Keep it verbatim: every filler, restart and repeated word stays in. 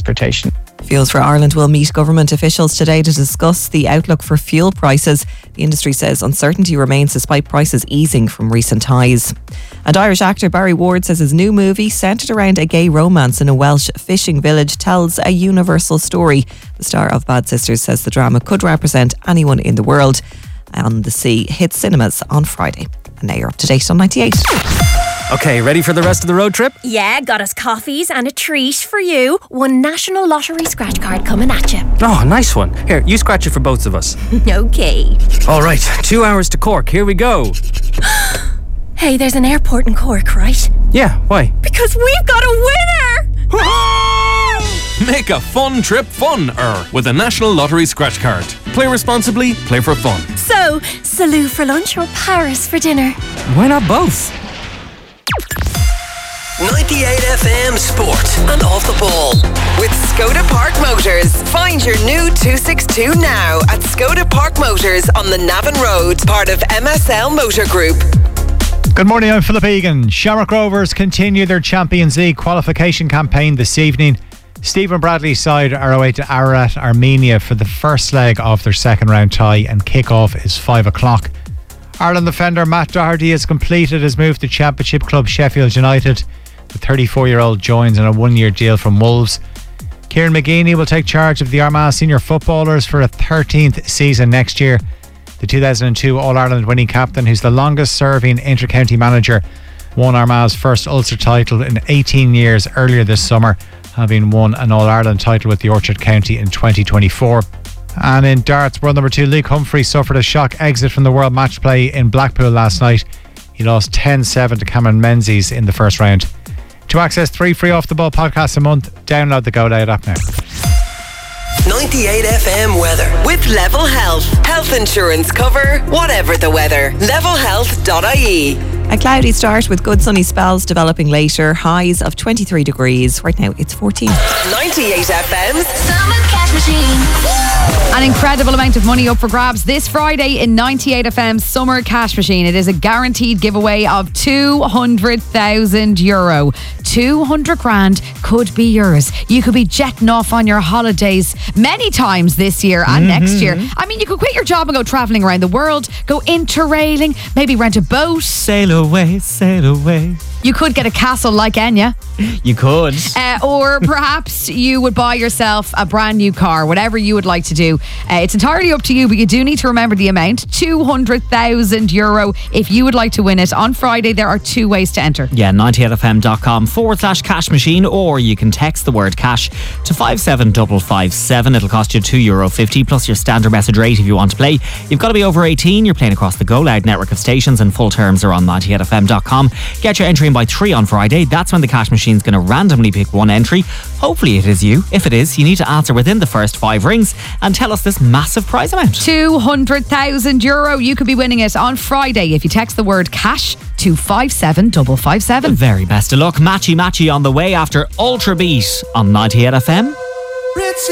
transportation. Fuels for Ireland will meet government officials today to discuss the outlook for fuel prices. The industry says uncertainty remains despite prices easing from recent highs. And Irish actor Barry Ward says his new movie, centred around a gay romance in a Welsh fishing village, tells a universal story. The star of Bad Sisters says the drama could represent anyone in the world. On the Sea hits cinemas on Friday. And now you're up to date on ninety-eight. Okay, ready for the rest of the road trip? Yeah, got us coffees and a treat for you. One National Lottery scratch card coming at you. Oh, nice one. Here, you scratch it for both of us. Okay. All right, two hours to Cork. Here we go. Hey, there's an airport in Cork, right? Yeah, why? Because we've got a winner! Make a fun trip fun-er with a National Lottery scratch card. Play responsibly, play for fun. So, Salou for lunch or Paris for dinner? Why not both? ninety-eight F M Sport and Off the Ball with Skoda Park Motors. Find your new two sixty-two now at Skoda Park Motors on the Navan Road, part of M S L Motor Group. Good morning, I'm Philip Egan. Shamrock Rovers continue their Champions League qualification campaign this evening. Stephen Bradley's side are away to Ararat, Armenia for the first leg of their second round tie, and kick-off is five o'clock. Ireland defender Matt Doherty has completed his move to Championship club Sheffield United. The thirty-four-year-old joins on a one-year deal from Wolves. Kieran McGeeney will take charge of the Armagh senior footballers for a thirteenth season next year. The two thousand two All-Ireland winning captain, who's the longest-serving inter-county manager, won Armagh's first Ulster title in eighteen years earlier this summer, having won an All-Ireland title with the Orchard County in twenty twenty-four. And in darts, world number two Luke Humphrey suffered a shock exit from the World Match Play in Blackpool last night. He lost ten seven to Cameron Menzies in the first round. To access three free Off the Ball podcasts a month, download the Go Loud app now. ninety-eight F M weather with Level Health. Health insurance cover, whatever the weather. level health dot I E. A cloudy start with good sunny spells developing later. Highs of twenty-three degrees. Right now it's fourteen. ninety-eight F M's Summer Cash Machine. An incredible amount of money up for grabs this Friday in ninety-eight F M's Summer Cash Machine. It is a guaranteed giveaway of two hundred thousand euro. two hundred grand could be yours. You could be jetting off on your holidays many times this year and mm-hmm. next year. I mean, you could quit your job and go travelling around the world, go interrailing, maybe rent a boat. Sail away, sail away. You could get a castle like Enya. You could. Uh, or perhaps you would buy yourself a brand new car, whatever you would like to do. Uh, it's entirely up to you, but you do need to remember the amount, two hundred thousand euro. If you would like to win it on Friday, there are two ways to enter. Yeah, ninety-eight F M dot com forward slash cash machine, or you can text the word cash to five seven five five seven. It'll cost you two euro fifty plus your standard message rate if you want to play. You've got to be over eighteen. You're playing across the Go Loud network of stations, and full terms are on ninety-eight F M dot com. Get your entry in by three on Friday. That's when the cash machine's going to randomly pick one entry. Hopefully it is you. If it is, you need to answer within the first five rings and tell us this massive prize amount. two hundred thousand euro. You could be winning it on Friday if you text the word cash to five seven five five seven. The very best of luck. Matchy Matchy on the way after Ultra Beat on ninety-eight F M.